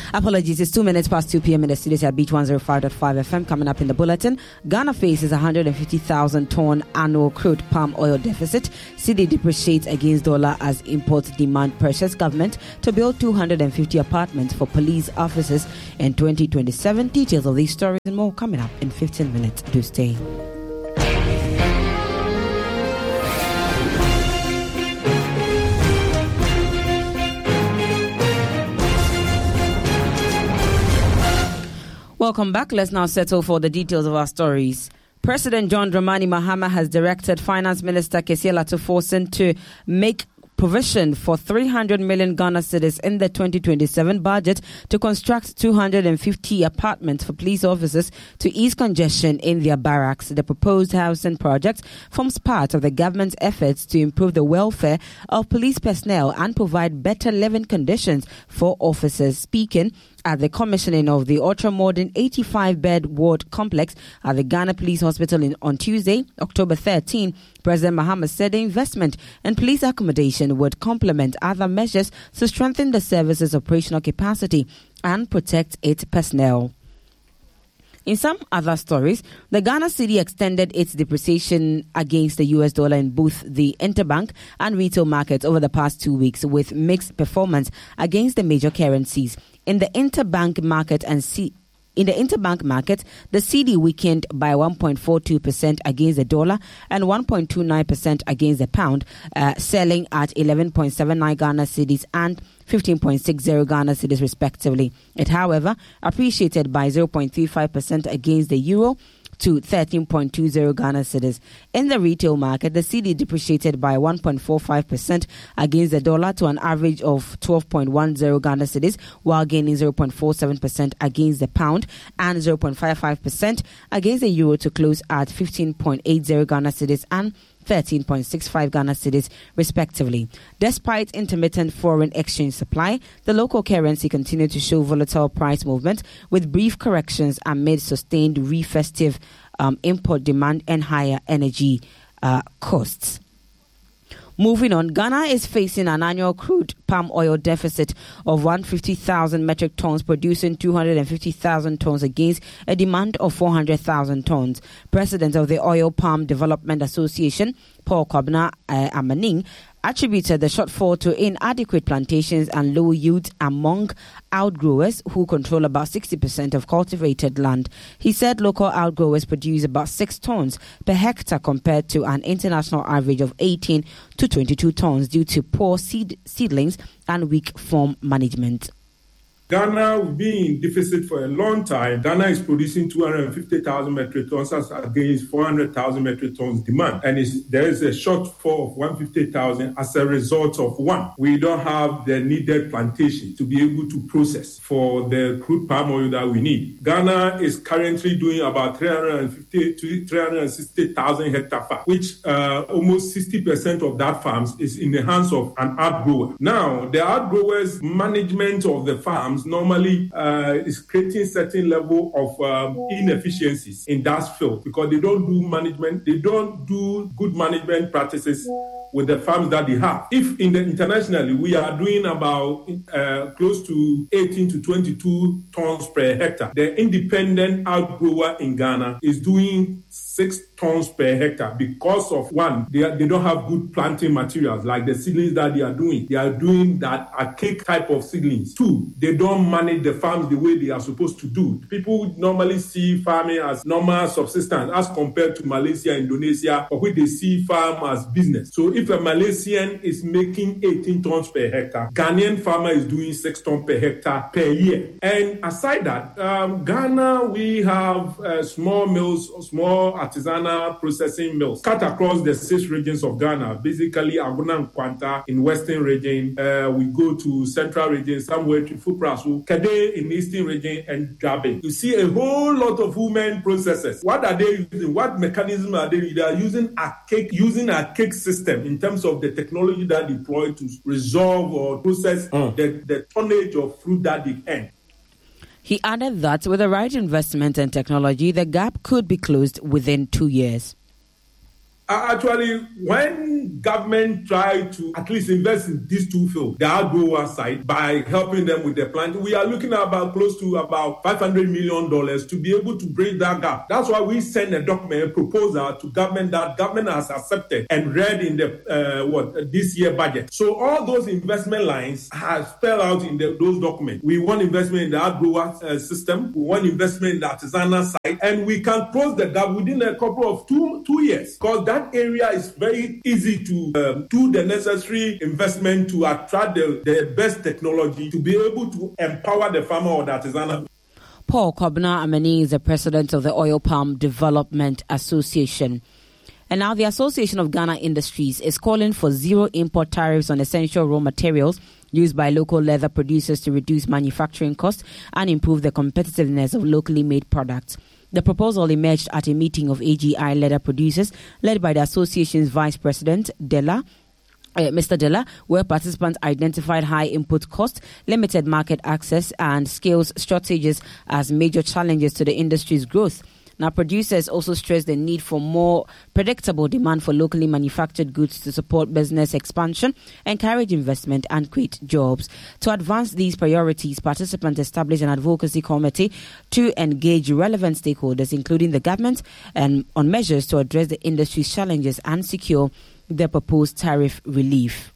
Apologies, it's 2 minutes past 2 p.m. in the studios at Beat 105.5 FM. Coming up in the bulletin, Ghana faces 150,000 ton annual crude palm oil deficit. Cedi depreciates against dollar as import demand pressures government to build 250 apartments for police officers in 2027. Details of these stories and more coming up in 15 minutes. Do stay. Welcome back. Let's now settle for the details of our stories. President John Dramani Mahama has directed Finance Minister Kessié Lato Forson to make provision for 300 million Ghana cedis in the 2027 budget to construct 250 apartments for police officers to ease congestion in their barracks. The proposed housing project forms part of the government's efforts to improve the welfare of police personnel and provide better living conditions for officers. Speaking at the commissioning of the ultra-modern 85-bed ward complex at the Ghana Police Hospital on Tuesday, October 13, President Mahama said the investment in police accommodation would complement other measures to strengthen the service's operational capacity and protect its personnel. In some other stories, the Ghana cedi extended its depreciation against the US dollar in both the interbank and retail markets over the past 2 weeks, with mixed performance against the major currencies. In the interbank market, the cedi weakened by 1.42% against the dollar and 1.29% against the pound, selling at 11.79 Ghana cedis and 15.60 Ghana cedis respectively. It, however, appreciated by 0.35% against the euro to 13.20 Ghana cedis. In the retail market, the cedi depreciated by 1.45% against the dollar to an average of 12.10 Ghana cedis, while gaining 0.47% against the pound and 0.55% against the euro to close at 15.80 Ghana cedis and 13.65 Ghana cedis, respectively. Despite intermittent foreign exchange supply, the local currency continued to show volatile price movement with brief corrections amid sustained re-festive import demand and higher energy costs. Moving on, Ghana is facing an annual crude palm oil deficit of 150,000 metric tons, producing 250,000 tons against a demand of 400,000 tons. President of the Oil Palm Development Association, Paul Kwabena Amaning, attributed the shortfall to inadequate plantations and low yields among outgrowers who control about 60% of cultivated land. He said local outgrowers produce about 6 tons per hectare compared to an international average of 18 to 22 tons due to poor seedlings and weak farm management. Ghana will be in deficit for a long time. Ghana is producing 250,000 metric tons against 400,000 metric tons demand. And there is a shortfall of 150,000 as a result of one. We don't have the needed plantation to be able to process for the crude palm oil that we need. Ghana is currently doing about 350 to 360,000 hectare farm, which almost 60% of that farms is in the hands of an outgrower. Now, the outgrowers' management of the farms normally is creating certain level of inefficiencies in that field because they don't do good management practices with the farms that they have. If internationally we are doing about close to 18 to 22 tons per hectare, the independent outgrower in Ghana is doing 6 tons per hectare because of one, they don't have good planting materials like the seedlings that they are doing. They are doing that archaic type of seedlings. 2, they don't manage the farms the way they are supposed to do. People normally see farming as normal subsistence as compared to Malaysia, Indonesia, for which they see farm as business. So if a Malaysian is making 18 tons per hectare, Ghanaian farmer is doing 6 tons per hectare per year. And aside that, Ghana, we have small mills, small artisanal processing mills cut across the 6 regions of Ghana, basically Aguna and Kwanta in western region. We go to central region, somewhere to Fuprasu, Kade in eastern region, and Gabe. You see a whole lot of women processors. What are they using? What mechanism are they using? They are using a cake system in terms of the technology that they deploy to resolve or process the tonnage of fruit that they earn. He added that with the right investment and technology, the gap could be closed within 2 years. Actually, when government try to at least invest in these two fields, the outgrower side, by helping them with the plant, we are looking at about close to about $500 million to be able to bridge that gap. That's why we send a document, a proposal to government that government has accepted and read in the this year budget. So all those investment lines are spelled out in those documents. We want investment in the outgrower system. We want investment in the artisanal side, and we can close the gap within a couple of two years, because that area is very easy to do the necessary investment to attract the best technology to be able to empower the farmer or the artisanal. Paul Kobna Amani is the president of the Oil Palm Development Association. And now the Association of Ghana Industries is calling for zero import tariffs on essential raw materials used by local leather producers to reduce manufacturing costs and improve the competitiveness of locally made products. The proposal emerged at a meeting of AGI leather producers led by the association's vice president, Mr. Della, where participants identified high input costs, limited market access, and skills shortages as major challenges to the industry's growth. Now, producers also stress the need for more predictable demand for locally manufactured goods to support business expansion, encourage investment, and create jobs. To advance these priorities, participants established an advocacy committee to engage relevant stakeholders, including the government, and on measures to address the industry's challenges and secure the proposed tariff relief.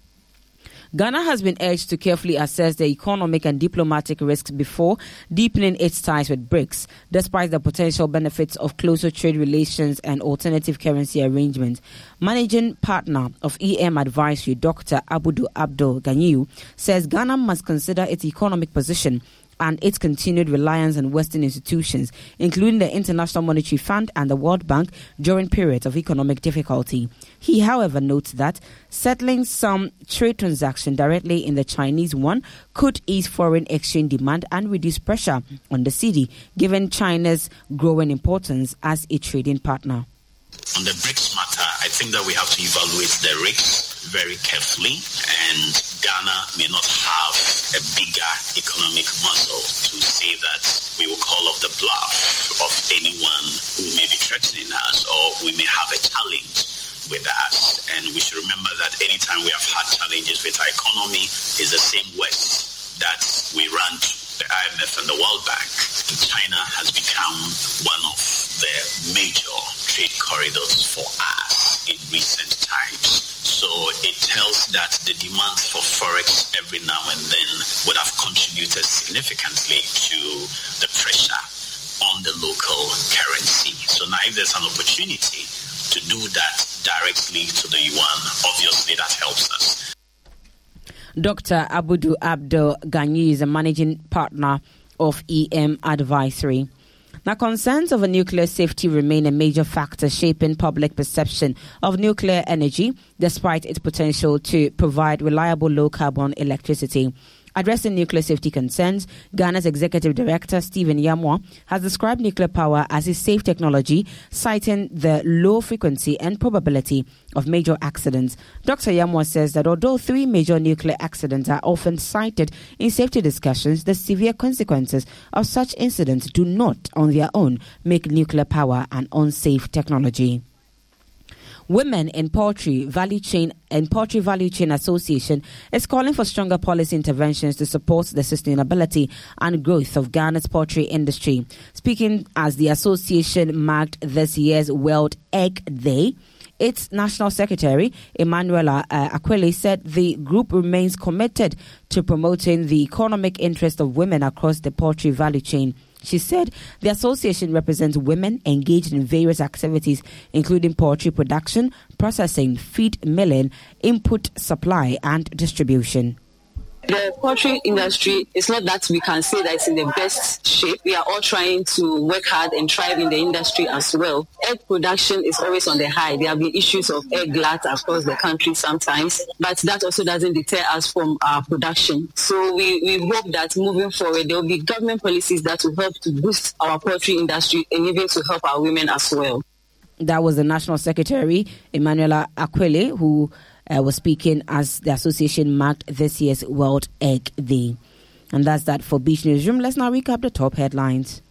Ghana has been urged to carefully assess the economic and diplomatic risks before deepening its ties with BRICS, despite the potential benefits of closer trade relations and alternative currency arrangements. Managing partner of EM Advisory, Dr. Abudu Abdul Ganiyu, says Ghana must consider its economic position and its continued reliance on Western institutions, including the International Monetary Fund and the World Bank, during periods of economic difficulty. He, however, notes that settling some trade transactions directly in the Chinese yuan could ease foreign exchange demand and reduce pressure on the cedi, given China's growing importance as a trading partner. On the BRICS matter, I think that we have to evaluate the risks very carefully, and Ghana may not have a bigger economic muscle to say that we will call off the bluff of anyone who may be threatening us, or we may have a challenge with us. And we should remember that anytime we have had challenges with our economy, is the same West that we run to, the IMF and the World Bank. And China has become one of the major trade corridors for us in recent times. So it tells that the demand for forex every now and then would have contributed significantly to the pressure on the local currency. So now if there's an opportunity to do that directly to the yuan, obviously that helps us. Dr. Abudu Abdul Ganiyu is a managing partner of EM Advisory. Now, concerns over nuclear safety remain a major factor shaping public perception of nuclear energy, despite its potential to provide reliable low-carbon electricity. Addressing nuclear safety concerns, Ghana's Executive Director, Stephen Yamwa, has described nuclear power as a safe technology, citing the low frequency and probability of major accidents. Dr. Yamwa says that although 3 major nuclear accidents are often cited in safety discussions, the severe consequences of such incidents do not, on their own, make nuclear power an unsafe technology. Women in Poultry Value Chain Association is calling for stronger policy interventions to support the sustainability and growth of Ghana's poultry industry. Speaking as the association marked this year's World Egg Day, its National Secretary, Emanuela Aquile, said the group remains committed to promoting the economic interest of women across the poultry value chain. She said the association represents women engaged in various activities, including poultry production, processing, feed milling, input supply, and distribution. The poultry industry is not that we can say that it's in the best shape. We are all trying to work hard and thrive in the industry as well. Egg production is always on the high. There have been issues of egg glut across the country sometimes, but that also doesn't deter us from our production. So we hope that moving forward, there will be government policies that will help to boost our poultry industry and even to help our women as well. That was the National Secretary, Emanuela Aquile, who was speaking as the association marked this year's World Egg Day. And that's that for Beach Newsroom. Let's now recap the top headlines.